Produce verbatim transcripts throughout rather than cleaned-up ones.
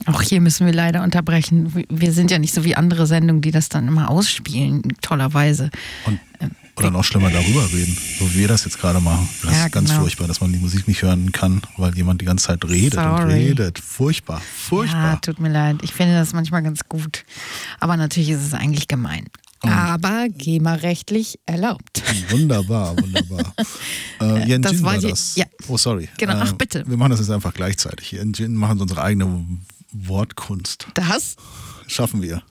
Auch hier müssen wir leider unterbrechen. Wir sind ja nicht so wie andere Sendungen, die das dann immer ausspielen, tollerweise. Und, oder noch schlimmer darüber reden, so wie wir das jetzt gerade machen. Das ja, ist ganz genau. furchtbar, dass man die Musik nicht hören kann, weil jemand die ganze Zeit redet Sorry. und redet. Furchtbar, furchtbar. Ja, tut mir leid. Ich finde das manchmal ganz gut. Aber natürlich ist es eigentlich gemein. Und aber GEMA-rechtlich erlaubt. Wunderbar, wunderbar. äh, Yen Das Jin war war die- das. ja. Oh, sorry. Genau, ach, Äh, bitte. Wir machen das jetzt einfach gleichzeitig. Yen Jin machen unsere eigene Wortkunst. Das? Schaffen wir.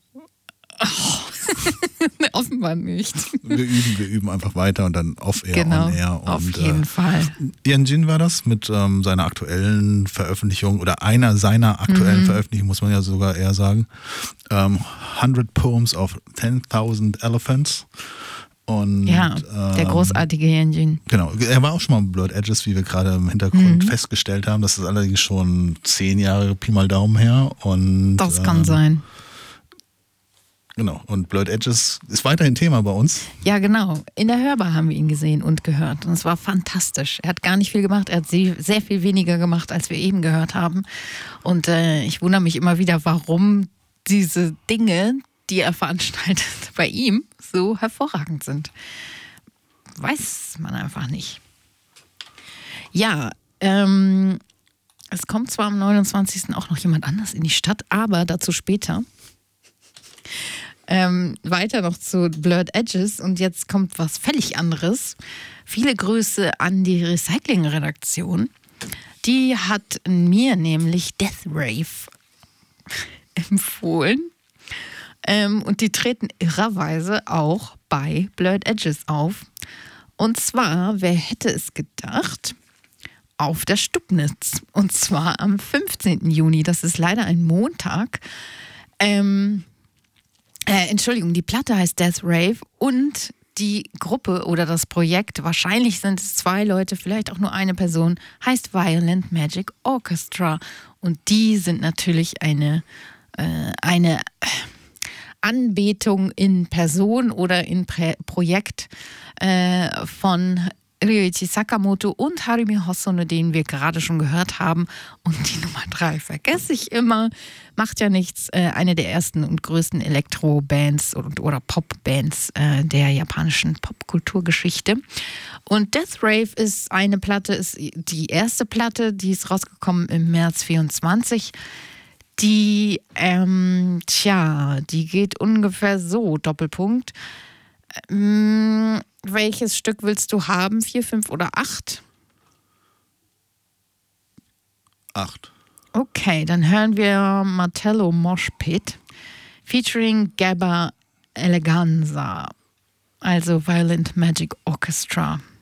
Offenbar nicht. Wir üben, wir üben einfach weiter und dann off-air, Genau, on-air. auf Und, jeden äh, Fall. Yen Jin war das mit ähm, seiner aktuellen Veröffentlichung oder einer seiner aktuellen Mhm. Veröffentlichungen, muss man ja sogar eher sagen. Ähm, hundred Poems of ten thousand Elephants. Und, Ja, der ähm, großartige Yenjin. Genau, er war auch schon mal mit Blurred Edges, wie wir gerade im Hintergrund Mhm. festgestellt haben. Das ist allerdings schon zehn Jahre Pi mal Daumen her. Und, Das kann ähm, sein. Genau, und Blurred Edges ist weiterhin Thema bei uns. Ja, genau. In der Hörbar haben wir ihn gesehen und gehört. Und es war fantastisch. Er hat gar nicht viel gemacht. Er hat sehr, sehr viel weniger gemacht, als wir eben gehört haben. Und äh, ich wundere mich immer wieder, warum diese Dinge, die er veranstaltet, bei ihm so hervorragend sind. Weiß man einfach nicht. Ja, ähm, es kommt zwar am neunundzwanzigsten auch noch jemand anders in die Stadt, aber dazu später. Ähm, weiter noch zu Blurred Edges und jetzt kommt was völlig anderes. Viele Grüße an die Recycling-Redaktion. Die hat mir nämlich Death Rave empfohlen. Ähm, und die treten irrerweise auch bei Blurred Edges auf. Und zwar, wer hätte es gedacht, auf der Stubnitz. Und zwar am fünfzehnten Juni. Das ist leider ein Montag. Ähm, Äh, Entschuldigung, die Platte heißt Death Rave und die Gruppe oder das Projekt, wahrscheinlich sind es zwei Leute, vielleicht auch nur eine Person, heißt Violent Magic Orchestra. Und die sind natürlich eine, äh, eine Anbetung in Person oder in Prä- Projekt äh, von Ryuichi Sakamoto und Harumi Hosono, den wir gerade schon gehört haben. Und die Nummer drei vergesse ich immer. Macht ja nichts. Äh, eine der ersten und größten Elektro-Bands oder, oder Pop-Bands äh, der japanischen Popkulturgeschichte. Und Death Rave ist eine Platte, ist die erste Platte, die ist rausgekommen im März vierundzwanzig. Die, ähm, tja, die geht ungefähr so, Doppelpunkt. Ähm, welches Stück willst du haben? Vier, fünf oder acht? Acht. Okay, dann hören wir Martello Mosh Pit featuring Gabba Eleganza, also Violent Magic Orchestra.